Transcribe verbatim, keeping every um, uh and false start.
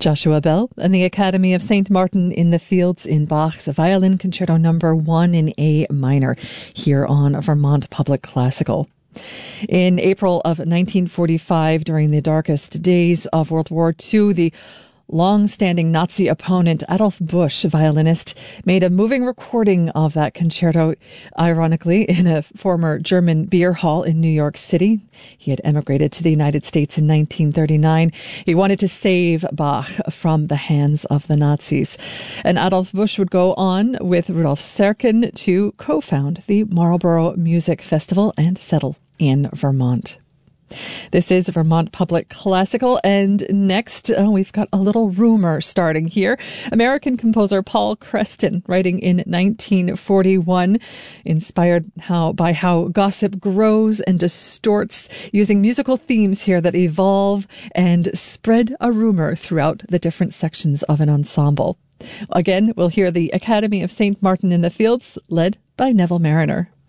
Joshua Bell and the Academy of Saint Martin in the Fields in Bach's Violin Concerto Number One in A minor here on Vermont Public Classical. In April of nineteen forty-five, during the darkest days of World War Two, the long-standing Nazi opponent Adolf Busch, violinist, made a moving recording of that concerto, ironically, in a former German beer hall in New York City. He had emigrated to the United States in nineteen thirty-nine. He wanted to save Bach from the hands of the Nazis. And Adolf Busch would go on with Rudolf Serkin to co-found the Marlborough Music Festival and settle in Vermont. This is Vermont Public Classical, and next uh, we've got a little rumor starting here. American composer Paul Creston, writing in nineteen forty-one, inspired how by how gossip grows and distorts, using musical themes here that evolve and spread a rumor throughout the different sections of an ensemble. Again, we'll hear the Academy of Saint Martin in the Fields, led by Neville Marriner.